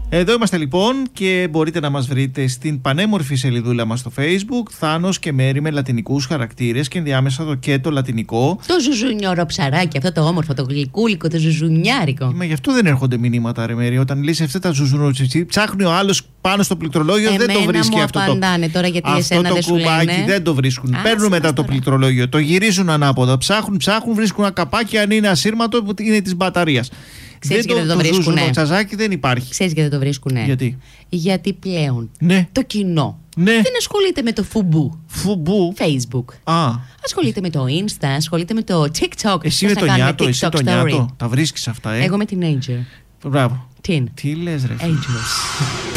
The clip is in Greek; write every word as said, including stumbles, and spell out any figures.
Εδώ είμαστε λοιπόν και μπορείτε να μας βρείτε στην πανέμορφη σελιδούλα μας στο Facebook. Θάνος και Μέρη με λατινικούς χαρακτήρες και ενδιάμεσα το και το λατινικό. Το ζουζουνιόρο ψαράκι, αυτό το όμορφο, το γλυκούλικο, το ζουζουνιάρικο. Μα γι' αυτό δεν έρχονται μηνύματα, ρε Μέρη. Όταν λύσει αυτά τα ζουζουνιτσιτσί, ψάχνει ο άλλος πάνω στο πληκτρολόγιο, Εμένα δεν το βρίσκει μου αυτό. Απαντάνε το... τώρα γιατί αυτό εσένα το δεν σου κουμπάκι λένε. δεν το βρίσκουν. Α, Παίρνουν μετά το τώρα. πληκτρολόγιο, το γυρίζουν ανάποδα. Ψάχνουν, ψάχνουν, βρίσκουν ένα καπάκι. Αν είναι ασύρματο, είναι τη μπαταρία. Ξέρεις Δεν γιατί το, δεν το το βρίσκουνε. Το τσαζάκι δεν υπάρχει. Ξέρεις γιατί δεν το βρίσκουνε. Γιατί? Γιατί πλέον Ναι. το κοινό Ναι. δεν ασχολείται με το φουμπού. Φουμπού. Facebook. Α. Ασχολείται με το Insta, ασχολείται με το TikTok. Εσύ Πώς με θα το κάνουμε νιάτο, εσύ TikTok το story. νιάτο. Τα βρίσκεις αυτά, ε. Εγώ με teenager. Μπράβο. Teen. Τι λες ρε φίλε. Ageless.